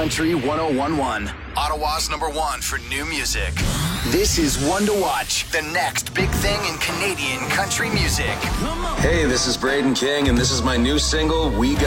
Country 1011. Ottawa's #1 for new music. This is One to Watch, the next big thing in Canadian country music. Hey, this is Braden King, and this is my new single, We Got